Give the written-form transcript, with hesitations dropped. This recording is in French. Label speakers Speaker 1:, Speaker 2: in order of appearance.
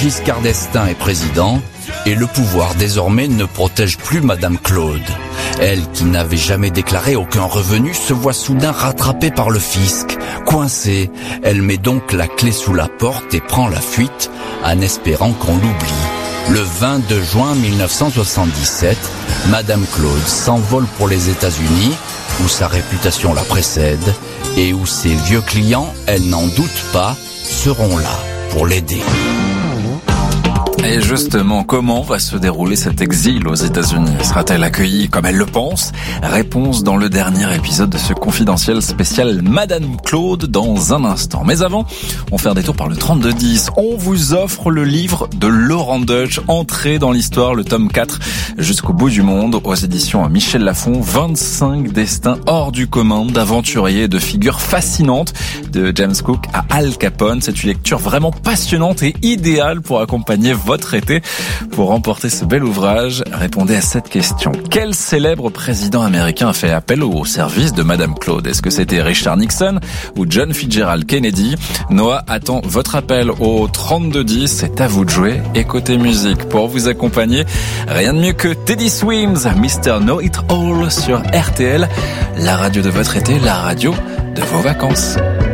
Speaker 1: Giscard d'Estaing est président et le pouvoir désormais ne protège plus Madame Claude. Elle, qui n'avait jamais déclaré aucun revenu, se voit soudain rattrapée par le fisc. Coincée, elle met donc la clé sous la porte et prend la fuite en espérant qu'on l'oublie. Le 22 juin 1977, Madame Claude s'envole pour les États-Unis, où sa réputation la précède et où ses vieux clients, elle n'en doute pas, seront là pour l'aider.
Speaker 2: Et justement, comment va se dérouler cet exil aux États-Unis ? Sera-t-elle accueillie comme elle le pense ? Réponse dans le dernier épisode de ce confidentiel spécial Madame Claude dans un instant. Mais avant, on fait un détour par le 3210. On vous offre le livre de Laurent Deutsch, Entrée dans l'histoire, le tome 4, jusqu'au bout du monde, aux éditions Michel Lafon. 25 destins hors du commun d'aventuriers et de figures fascinantes, de James Cook à Al Capone. C'est une lecture vraiment passionnante et idéale pour accompagner votre été. Pour remporter ce bel ouvrage, répondez à cette question. Quel célèbre président américain a fait appel au service de Madame Claude ? Est-ce que c'était Richard Nixon ou John Fitzgerald Kennedy ? Noah attend votre appel au 3210. C'est à vous de jouer. Et côté musique, pour vous accompagner, rien de mieux que Teddy Swims, Mr. Know It All sur RTL, la radio de votre été, la radio de vos vacances.